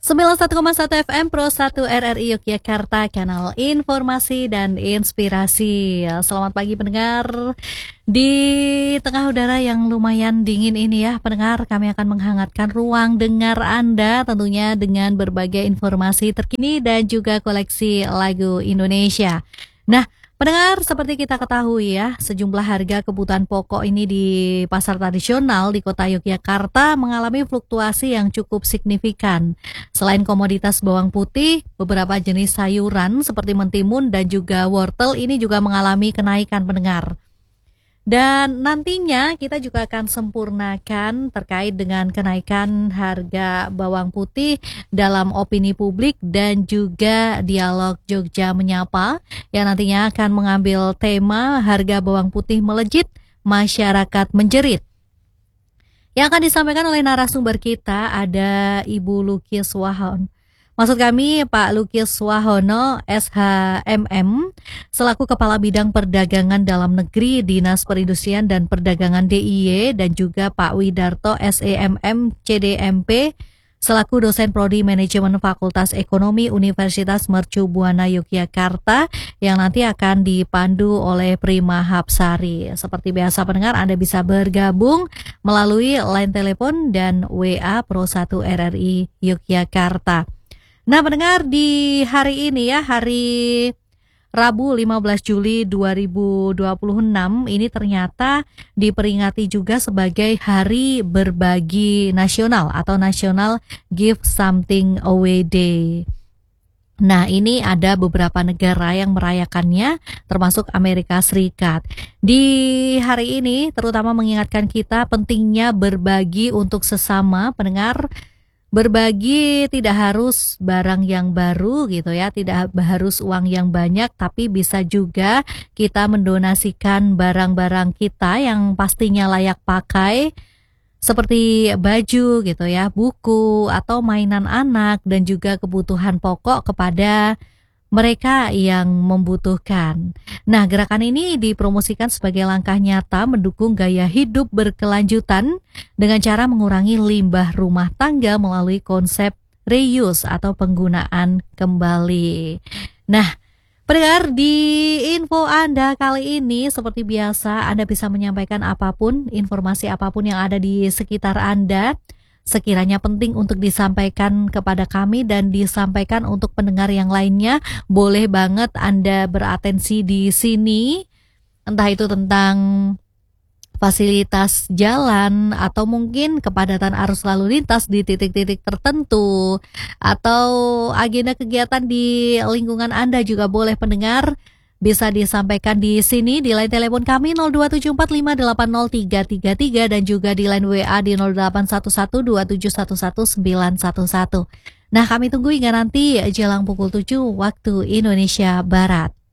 91,1 FM Pro 1 RRI Yogyakarta, kanal informasi dan inspirasi. Selamat pagi pendengar. Di tengah udara yang lumayan dingin ini ya pendengar, kami akan menghangatkan ruang dengar Anda tentunya dengan berbagai informasi terkini dan juga koleksi lagu Indonesia. Nah, pendengar, seperti kita ketahui ya, sejumlah harga kebutuhan pokok ini di pasar tradisional di kota Yogyakarta mengalami fluktuasi yang cukup signifikan. Selain komoditas bawang putih, beberapa jenis sayuran seperti mentimun dan juga wortel ini juga mengalami kenaikan pendengar. Dan nantinya kita juga akan sempurnakan terkait dengan kenaikan harga bawang putih dalam opini publik dan juga dialog Jogja Menyapa yang nantinya akan mengambil tema harga bawang putih melejit, masyarakat menjerit. Yang akan disampaikan oleh narasumber kita ada Ibu Lukis Wahono. Maksud kami Pak Lukis Wahono, SHMM, selaku Kepala Bidang Perdagangan Dalam Negeri Dinas Perindustrian dan Perdagangan DIY, dan juga Pak Widarto, SEMM, CDMP, selaku dosen Prodi Manajemen Fakultas Ekonomi Universitas Mercu Buana Yogyakarta, yang nanti akan dipandu oleh Prima Hapsari. Seperti biasa pendengar, Anda bisa bergabung melalui line telepon dan WA Pro 1 RRI Yogyakarta. Nah pendengar, di hari ini ya, hari Rabu 15 Juli 2026 ini ternyata diperingati juga sebagai Hari Berbagi Nasional atau National Give Something Away Day. Nah, ini ada beberapa negara yang merayakannya, termasuk Amerika Serikat. Di hari ini terutama mengingatkan kita pentingnya berbagi untuk sesama pendengar. Berbagi tidak harus barang yang baru gitu ya, tidak harus uang yang banyak, tapi bisa juga kita mendonasikan barang-barang kita yang pastinya layak pakai, seperti baju gitu ya, buku atau mainan anak dan juga kebutuhan pokok kepada mereka yang membutuhkan. Nah, gerakan ini dipromosikan sebagai langkah nyata mendukung gaya hidup berkelanjutan dengan cara mengurangi limbah rumah tangga melalui konsep reuse atau penggunaan kembali. Nah, pendengar, di info Anda kali ini seperti biasa Anda bisa menyampaikan apapun, informasi apapun yang ada di sekitar Anda. Sekiranya penting untuk disampaikan kepada kami dan disampaikan untuk pendengar yang lainnya, boleh banget Anda beratensi di sini, entah itu tentang fasilitas jalan atau mungkin kepadatan arus lalu lintas di titik-titik tertentu atau agenda kegiatan di lingkungan Anda juga boleh pendengar. Bisa disampaikan di sini di line telepon kami 02745803333 dan juga di line WA di 081127119111. Nah, kami tunggu hingga nanti jelang pukul 7 waktu Indonesia Barat.